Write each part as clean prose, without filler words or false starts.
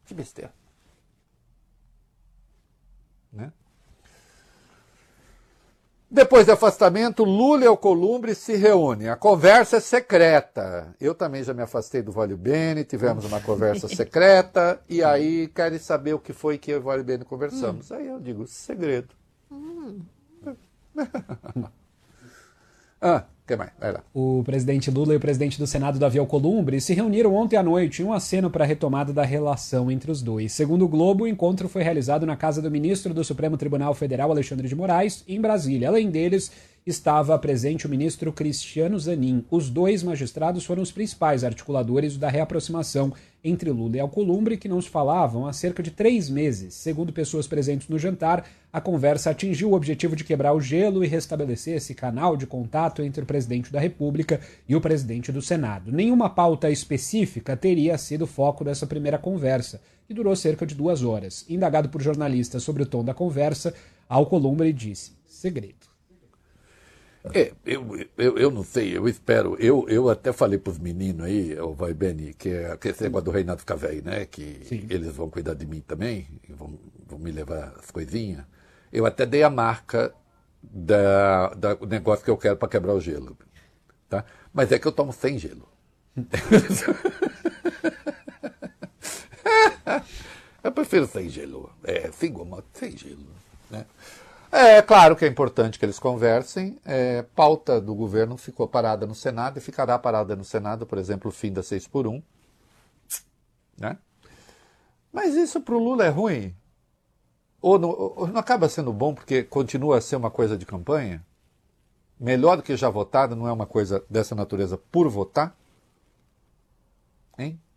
Que besteira. Né? Depois do afastamento, Lula e Alcolumbre se reúnem. A conversa é secreta. Eu também já me afastei do Vale Bene, tivemos uma conversa secreta, e aí querem saber o que foi que eu e o Vale Bene conversamos. Aí eu digo, segredo. O que mais? Vai lá. O presidente Lula e o presidente do Senado, Davi Alcolumbre, se reuniram ontem à noite em um aceno para a retomada da relação entre os dois. Segundo o Globo, o encontro foi realizado na casa do ministro do Supremo Tribunal Federal, Alexandre de Moraes, em Brasília. Além deles, estava presente o ministro Cristiano Zanin. Os dois magistrados foram os principais articuladores da reaproximação entre Lula e Alcolumbre, que não se falavam há cerca de 3 meses. Segundo pessoas presentes no jantar, a conversa atingiu o objetivo de quebrar o gelo e restabelecer esse canal de contato entre o presidente da República e o presidente do Senado. Nenhuma pauta específica teria sido foco dessa primeira conversa, que durou cerca de 2 horas. Indagado por jornalistas sobre o tom da conversa, Alcolumbre disse: segredo. Eu não sei, eu espero. Eu até falei para os meninos aí, o Vai Beni, que esse negócio do Reinaldo ficar velho, né? Que Sim. Eles vão cuidar de mim também, vão me levar as coisinhas. Eu até dei a marca do negócio que eu quero para quebrar o gelo. Tá? Mas é que eu tomo sem gelo. Eu prefiro sem gelo. Sem goma, sem gelo. Né? É claro que é importante que eles conversem. Pauta do governo ficou parada no Senado e ficará parada no Senado, por exemplo, o fim da 6x1. Né? Mas isso para o Lula é ruim? Ou não acaba sendo bom porque continua a ser uma coisa de campanha? Melhor do que já votada, não é uma coisa dessa natureza por votar? Hein?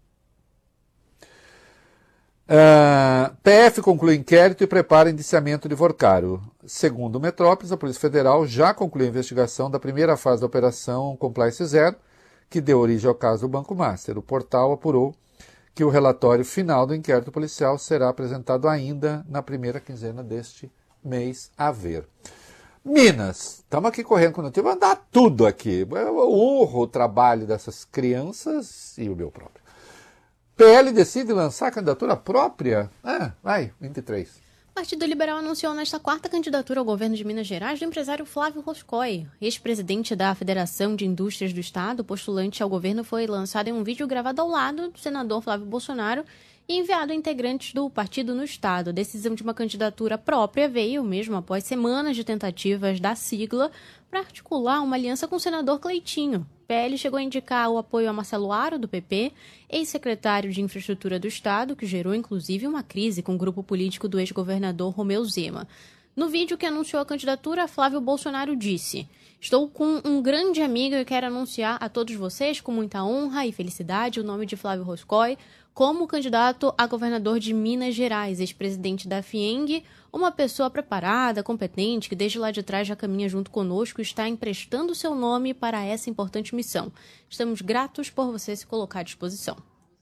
PF conclui inquérito e prepara indiciamento de Vorcaro. Segundo o Metrópolis, a Polícia Federal já concluiu a investigação da primeira fase da Operação Compliance Zero, que deu origem ao caso do Banco Master. O portal apurou que o relatório final do inquérito policial será apresentado ainda na primeira quinzena deste mês a ver. Minas, estamos aqui correndo com notícia, vai andar tudo aqui. Eu honro o trabalho dessas crianças e o meu próprio. PL decide lançar candidatura própria? Vai, 23. O Partido Liberal anunciou nesta quarta candidatura ao governo de Minas Gerais do empresário Flávio Roscoe. Ex-presidente da Federação de Indústrias do Estado, postulante ao governo, foi lançado em um vídeo gravado ao lado do senador Flávio Bolsonaro e enviado a integrantes do partido no Estado. A decisão de uma candidatura própria veio mesmo após semanas de tentativas da sigla para articular uma aliança com o senador Cleitinho. O PL chegou a indicar o apoio a Marcelo Aro, do PP, ex-secretário de Infraestrutura do Estado, que gerou inclusive uma crise com o grupo político do ex-governador Romeu Zema. No vídeo que anunciou a candidatura, Flávio Bolsonaro disse: "Estou com um grande amigo e quero anunciar a todos vocês com muita honra e felicidade o nome de Flávio Roscoe como candidato a governador de Minas Gerais, ex-presidente da FIENG, uma pessoa preparada, competente, que desde lá de trás já caminha junto conosco e está emprestando seu nome para essa importante missão. Estamos gratos por você se colocar à disposição."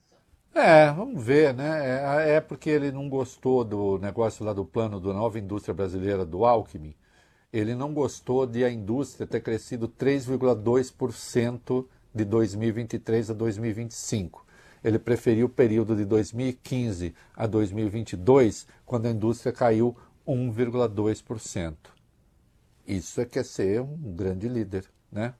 Vamos ver, né? É porque ele não gostou do negócio lá do plano da nova indústria brasileira do Alckmin. Ele não gostou de a indústria ter crescido 3,2% de 2023 a 2025. Ele preferiu o período de 2015 a 2022, quando a indústria caiu 1,2%. Isso é que é ser um grande líder, né,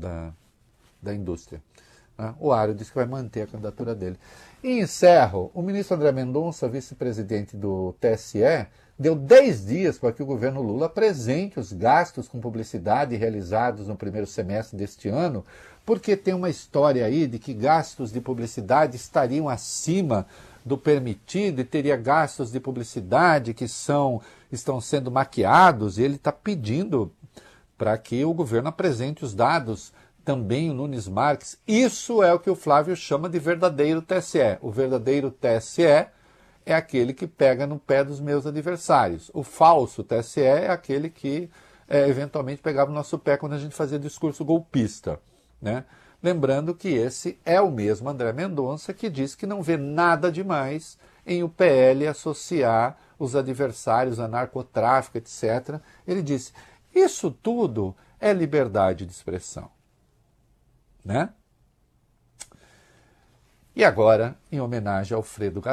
da indústria. O Ario disse que vai manter a candidatura dele. E encerro, o ministro André Mendonça, vice-presidente do TSE, deu 10 dias para que o governo Lula apresente os gastos com publicidade realizados no primeiro semestre deste ano, porque tem uma história aí de que gastos de publicidade estariam acima do permitido e teria gastos de publicidade que estão sendo maquiados, e ele está pedindo para que o governo apresente os dados. Também o Nunes Marques. Isso é o que o Flávio chama de verdadeiro TSE. O verdadeiro TSE é aquele que pega no pé dos meus adversários. O falso TSE é aquele que eventualmente pegava no nosso pé quando a gente fazia discurso golpista, né? Lembrando que esse é o mesmo André Mendonça que diz que não vê nada demais em o PL associar os adversários a narcotráfico, etc. Ele disse, isso tudo é liberdade de expressão. Né? E agora, em homenagem ao Alfredo